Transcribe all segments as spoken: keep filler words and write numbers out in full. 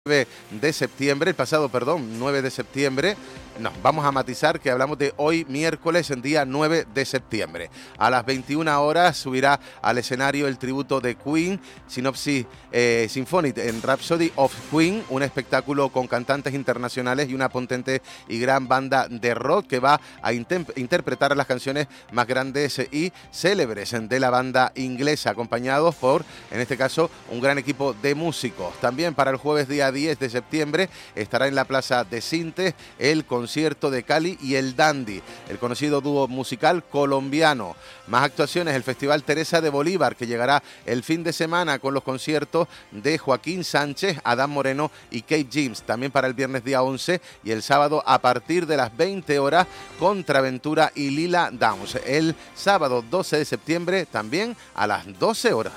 nueve de septiembre, el pasado, perdón, nueve de septiembre. Nos vamos a matizar que hablamos de hoy miércoles, en día nueve de septiembre. A las veintiuna horas subirá al escenario el tributo de Queen, Synopsis eh, Symphonic en Rhapsody of Queen, un espectáculo con cantantes internacionales y una potente y gran banda de rock que va a interpretar las canciones más grandes y célebres de la banda inglesa, acompañados por, en este caso, un gran equipo de músicos. También para el jueves día diez de septiembre estará en la Plaza de Sintes el concierto de Cali y el Dandy, el conocido dúo musical colombiano. Más actuaciones, el Festival Teresa de Bolívar, que llegará el fin de semana con los conciertos de Joaquín Sánchez, Adán Moreno y Kate James. También para el viernes día once y el sábado a partir de las veinte horas, Contraventura y Lila Downs. El sábado doce de septiembre también a las doce horas.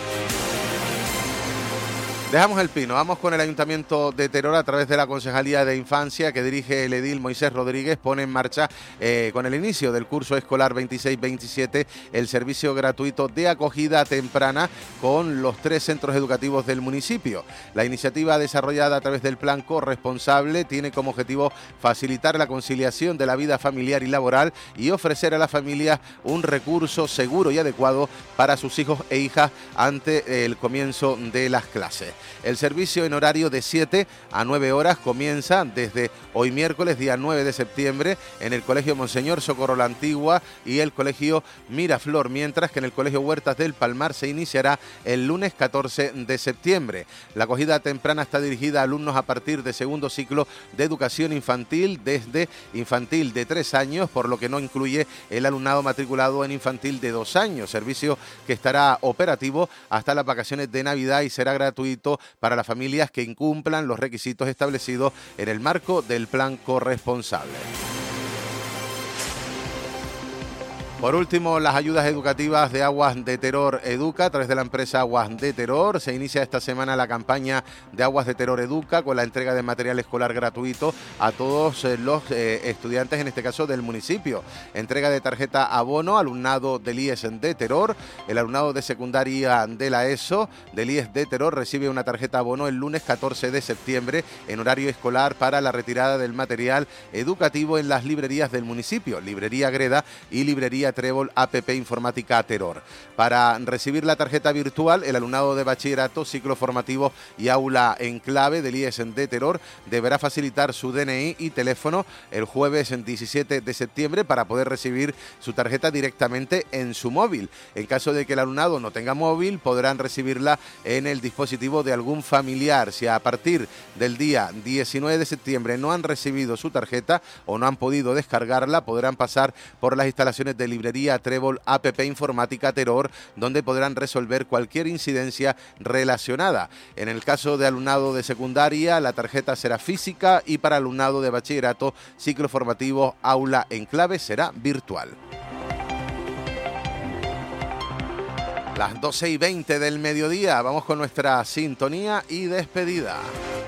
Dejamos el pino, vamos con el Ayuntamiento de Teror a través de la Concejalía de Infancia que dirige el edil Moisés Rodríguez. Pone en marcha eh, con el inicio del curso escolar veintiséis veintisiete el servicio gratuito de acogida temprana con los tres centros educativos del municipio. La iniciativa desarrollada a través del Plan Corresponsable tiene como objetivo facilitar la conciliación de la vida familiar y laboral y ofrecer a las familias un recurso seguro y adecuado para sus hijos e hijas ante el comienzo de las clases. El servicio en horario de siete a nueve horas comienza desde hoy miércoles, día nueve de septiembre, en el Colegio Monseñor Socorro la Antigua y el Colegio Miraflor, mientras que en el Colegio Huertas del Palmar se iniciará el lunes catorce de septiembre. La acogida temprana está dirigida a alumnos a partir de segundo ciclo de educación infantil, desde infantil de tres años, por lo que no incluye el alumnado matriculado en infantil de dos años, servicio que estará operativo hasta las vacaciones de Navidad y será gratuito para las familias que incumplan los requisitos establecidos en el marco del Plan Corresponsable. Por último, las ayudas educativas de Aguas de Teror Educa, a través de la empresa Aguas de Teror. Se inicia esta semana la campaña de Aguas de Teror Educa con la entrega de material escolar gratuito a todos los eh, estudiantes, en este caso del municipio. Entrega de tarjeta abono, alumnado del I E S de Teror. El alumnado de secundaria de la ESO del I E S de Teror recibe una tarjeta abono el lunes catorce de septiembre en horario escolar para la retirada del material educativo en las librerías del municipio, Librería Greda y Librería Trébol A P P Informática Teror. Para recibir la tarjeta virtual, el alumnado de bachillerato, ciclo formativo y aula en clave del I E S de Teror deberá facilitar su D N I y teléfono el jueves diecisiete de septiembre para poder recibir su tarjeta directamente en su móvil. En caso de que el alumnado no tenga móvil, podrán recibirla en el dispositivo de algún familiar. Si a partir del día diecinueve de septiembre no han recibido su tarjeta o no han podido descargarla, podrán pasar por las instalaciones de Librería Trébol A P P Informática Teror, donde podrán resolver cualquier incidencia relacionada. En el caso de alumnado de secundaria, la tarjeta será física y para alumnado de bachillerato, ciclo formativo, aula en clave será virtual. Las doce y veinte del mediodía, vamos con nuestra sintonía y despedida.